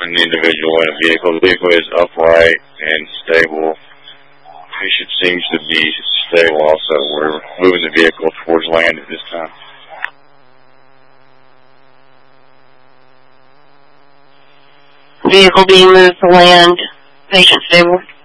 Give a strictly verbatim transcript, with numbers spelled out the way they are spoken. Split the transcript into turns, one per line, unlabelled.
an individual in a vehicle. The vehicle is upright and stable. Patient seems to be stable also. We're moving the vehicle towards land at this time.
Vehicle being moved to land. Patient stable.